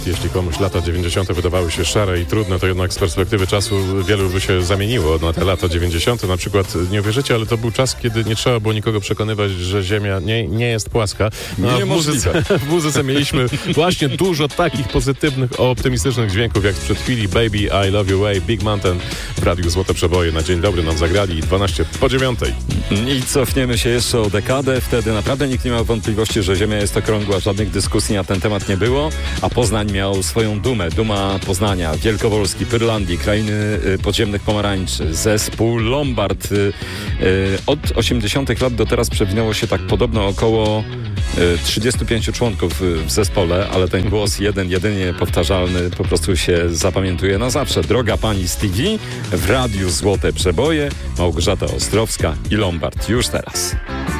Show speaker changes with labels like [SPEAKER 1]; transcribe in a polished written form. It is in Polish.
[SPEAKER 1] Jeśli komuś lata 90. wydawały się szare i trudne, to jednak z perspektywy czasu wielu by się zamieniło na te lata 90. Na przykład, nie uwierzycie, ale to był czas, kiedy nie trzeba było nikogo przekonywać, że Ziemia nie jest płaska. W muzyce mieliśmy właśnie dużo takich pozytywnych, optymistycznych dźwięków, jak sprzed chwili Baby, I Love You Way, Big Mountain w Radiu Złote Przeboje. Na dzień dobry nam zagrali 12 po 9.
[SPEAKER 2] I cofniemy się jeszcze o dekadę. Wtedy naprawdę nikt nie miał wątpliwości, że Ziemia jest okrągła. Żadnych dyskusji na ten temat nie było. A Poznań miał swoją dumę. Duma Poznania, Wielkopolski, Pyrlandii, Krainy Podziemnych Pomarańczy, zespół Lombard. Od 80. lat do teraz przewinęło się tak podobno około 35 członków w zespole, ale ten głos jedynie powtarzalny po prostu się zapamiętuje na zawsze. Droga pani z TV w Radiu Złote Przeboje, Małgorzata Ostrowska i Lombard. Już teraz.